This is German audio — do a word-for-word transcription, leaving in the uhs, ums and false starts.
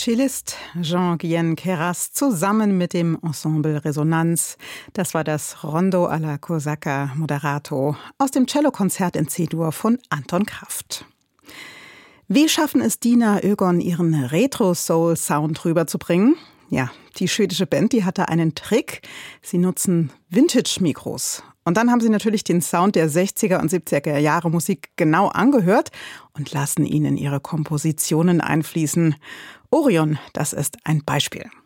Cellist Jean-Guyen Queyras zusammen mit dem Ensemble Resonanz. Das war das Rondo alla Corsacca Moderato aus dem Cellokonzert in C-Dur von Anton Kraft. Wie schaffen es Dina Ögon, ihren Retro-Soul-Sound rüberzubringen? Ja, die schwedische Band, die hatte einen Trick. Sie nutzen Vintage-Mikros. Und dann haben sie natürlich den Sound der sechziger und siebziger Jahre Musik genau angehört und lassen ihn in ihre Kompositionen einfließen. Orion, das ist ein Beispiel.